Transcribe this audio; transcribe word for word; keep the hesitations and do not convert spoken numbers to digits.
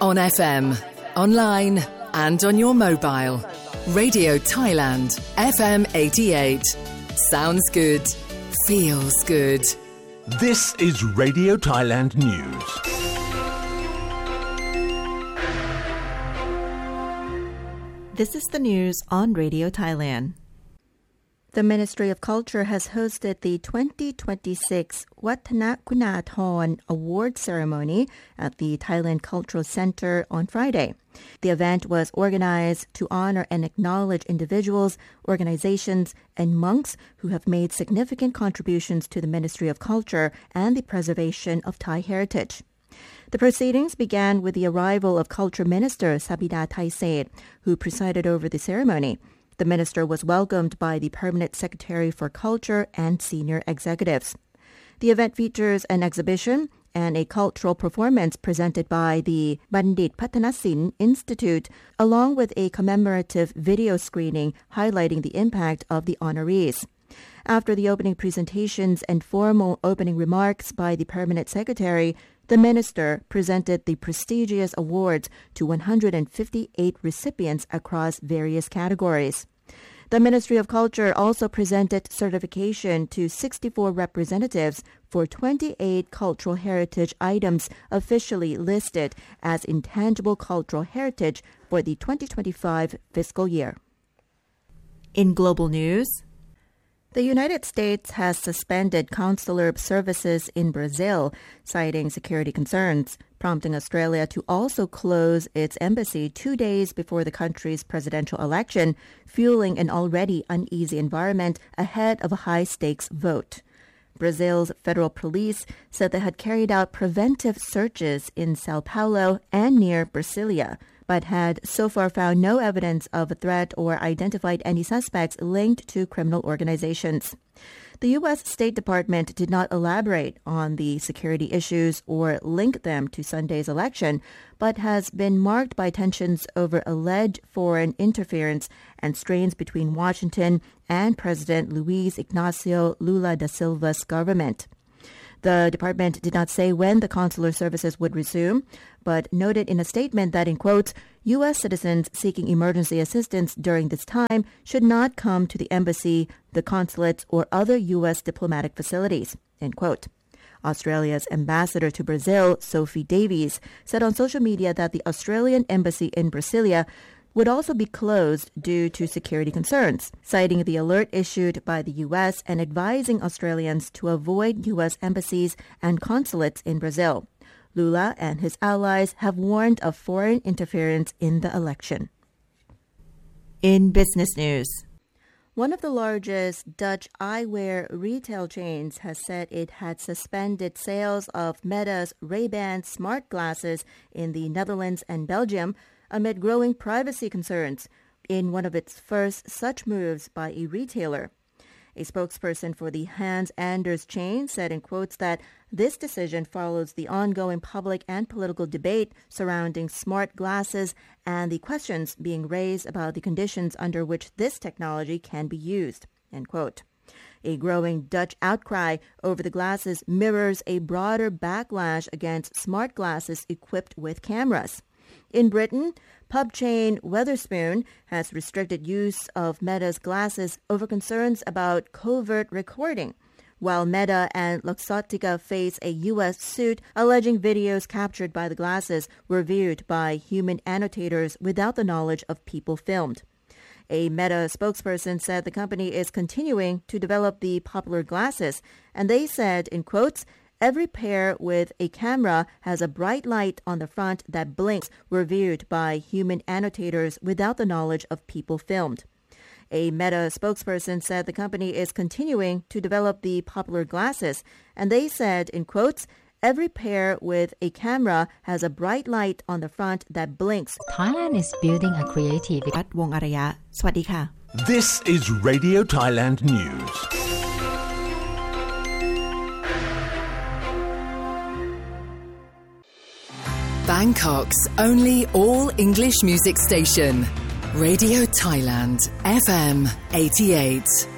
On F M, online and on your mobile. Radio Thailand, F M eighty-eight. Sounds good. Feels good. This is Radio Thailand News. This is the news on Radio Thailand. The Ministry of Culture has hosted the twenty twenty-six Wattana Kunathorn Award ceremony at the Thailand Cultural Center on Friday. The event was organized to honor and acknowledge individuals, organizations, and monks who have made significant contributions to the Ministry of Culture and the preservation of Thai heritage. The proceedings began with the arrival of Culture Minister Sabida Thaised, who presided over the ceremony. The minister was welcomed by the Permanent Secretary for Culture and senior executives. The event features an exhibition and a cultural performance presented by the Bandit Pathanasin Institute, along with a commemorative video screening highlighting the impact of the honorees. After the opening presentations and formal opening remarks by the Permanent Secretary, the minister presented the prestigious awards to one hundred fifty-eight recipients across various categories. The Ministry of Culture also presented certification to sixty-four representatives for twenty-eight cultural heritage items officially listed as intangible cultural heritage for the twenty twenty-five fiscal year. In global news, the United States has suspended consular services in Brazil, citing security concerns, prompting Australia to also close its embassy two days before the country's presidential election, fueling an already uneasy environment ahead of a high-stakes vote. Brazil's federal police said they had carried out preventive searches in Sao Paulo and near Brasilia, but had so far found no evidence of a threat or identified any suspects linked to criminal organizations. The U S State Department did not elaborate on the security issues or link them to Sunday's election, but has been marked by tensions over alleged foreign interference and strains between Washington and President Luiz Inácio Lula da Silva's government. The department did not say when the consular services would resume, but noted in a statement that, in quotes, U S citizens seeking emergency assistance during this time should not come to the embassy, the consulates, or other U S diplomatic facilities, end quote. Australia's ambassador to Brazil, Sophie Davies, said on social media that the Australian embassy in Brasilia would also be closed due to security concerns, citing the alert issued by the U S and advising Australians to avoid U S embassies and consulates in Brazil. Lula and his allies have warned of foreign interference in the election. In business news, one of the largest Dutch eyewear retail chains has said it had suspended sales of Meta's Ray-Ban smart glasses in the Netherlands and Belgium amid growing privacy concerns in one of its first such moves by a retailer. A spokesperson for the Hans Anders chain said in quotes that this decision follows the ongoing public and political debate surrounding smart glasses and the questions being raised about the conditions under which this technology can be used, end quote. A growing Dutch outcry over the glasses mirrors a broader backlash against smart glasses equipped with cameras. In Britain, pub chain Wetherspoon has restricted use of Meta's glasses over concerns about covert recording, while Meta and Luxottica face a U S suit alleging videos captured by the glasses were viewed by human annotators without the knowledge of people filmed. A Meta spokesperson said the company is continuing to develop the popular glasses, and they said, in quotes, every pair with a camera has a bright light on the front that blinks were viewed by human annotators without the knowledge of people filmed. A Meta spokesperson said the company is continuing to develop the popular glasses, and they said, in quotes, every pair with a camera has a bright light on the front that blinks. Thailand is building a creative. Wong Araya, สวัสดีค่ะ This is Radio Thailand News. Bangkok's only all-English music station. Radio Thailand, F M eighty-eight.